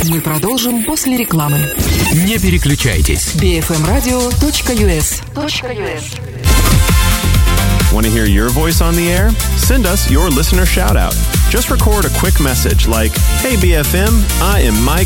Мы продолжим после рекламы. Не переключайтесь. bfmradio.us. Want to hear your voice on the air? Send us your listener shout-out. Just record a quick message like, "Hey BFM, I am Mike.